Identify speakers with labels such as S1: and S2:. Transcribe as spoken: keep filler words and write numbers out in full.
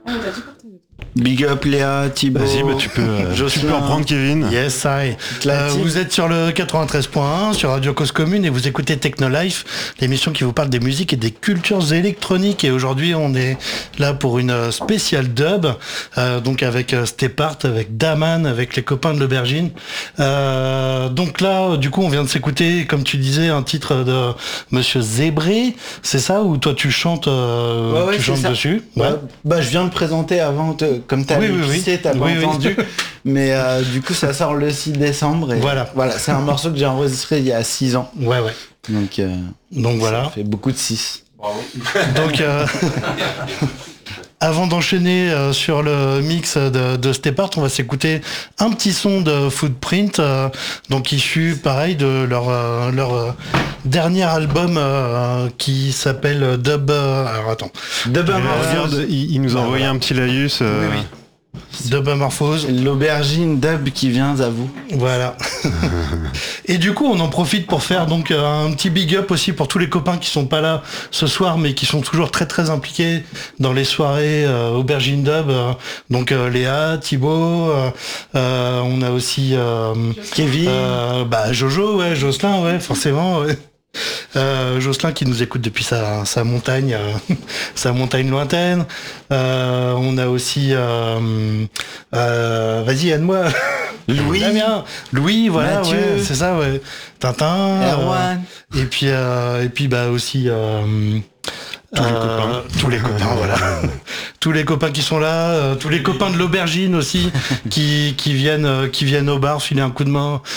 S1: Big up Léa, Thibaut.
S2: Vas-y, bah, tu peux, euh, tu peux en prendre Kevin.
S3: Yes, I. Euh, vous êtes sur le quatre-vingt-treize point un sur Radio Cause Commune et vous écoutez Technolife, l'émission qui vous parle des musiques et des cultures électroniques. Et aujourd'hui, on est là pour une spéciale dub, euh, donc avec euh, Step Art, avec Daman, avec les copains de l'Aubergine. Euh, donc là, du coup, on vient de s'écouter, comme tu disais, un titre de Monsieur Zébré. C'est ça, ou toi tu chantes, euh,
S1: ouais, ouais,
S3: tu chantes
S1: ça.
S3: dessus? Ouais.
S1: Bah, bah, je viens de présenter avant, te, comme t'as
S3: oui, oui,
S1: tu
S3: oui.
S1: sais, t'as pas
S3: oui,
S1: entendu.
S3: Oui.
S1: Mais euh, du coup, ça sort le six décembre. Et
S3: voilà.
S1: Voilà, c'est un morceau que j'ai enregistré il y a six ans.
S3: Ouais, ouais.
S1: Donc, euh,
S3: Donc voilà.
S1: Ça fait beaucoup de six.
S4: Bravo.
S3: Donc, euh, avant d'enchaîner euh, sur le mix de, de Step Art, on va s'écouter un petit son de Footprint, euh, donc issu, pareil, de leur, euh, leur euh, dernier album euh, qui s'appelle Dub... Euh, alors attends.
S2: Dub Regarde, il, il nous a
S3: bah,
S2: envoyé
S3: voilà.
S2: un petit laïus. Euh...
S3: Oui, oui. Dubamorphose.
S1: L'aubergine dub qui vient à vous.
S3: Voilà. Et du coup, on en profite pour faire donc un petit big up aussi pour tous les copains qui sont pas là ce soir, mais qui sont toujours très très impliqués dans les soirées euh, aubergine dub. Euh, donc euh, Léa, Thibaut, euh, euh, on a aussi euh,
S1: Kevin,
S3: euh, bah Jojo, ouais, Jocelyn, ouais, forcément. Ouais. Euh, Jocelyn qui nous écoute depuis sa, sa montagne, euh, sa montagne lointaine. Euh, on a aussi, euh, euh, vas-y, aide-moi.
S1: Louis,
S3: Damien, Louis, voilà,
S1: Mathieu,
S3: ouais, c'est ça, ouais. Tintin,
S1: Erwan,
S3: euh, et puis euh, et puis bah aussi euh,
S2: tous, les
S3: euh, tous les copains, voilà, tous les copains qui sont là, euh, tous les copains de l'aubergine aussi qui qui viennent euh, qui viennent au bar filer un coup de main